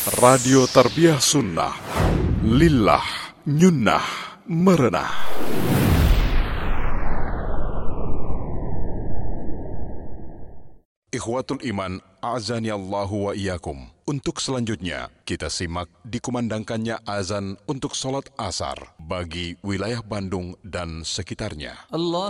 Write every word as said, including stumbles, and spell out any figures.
Radio Tarbiyah Sunnah, Lillah, Nyunnah, Merenah. Ikhwatul Iman, a'zani Allahu wa iyyakum. Untuk selanjutnya, kita simak dikumandangkannya azan untuk sholat asar bagi wilayah Bandung dan sekitarnya. Allah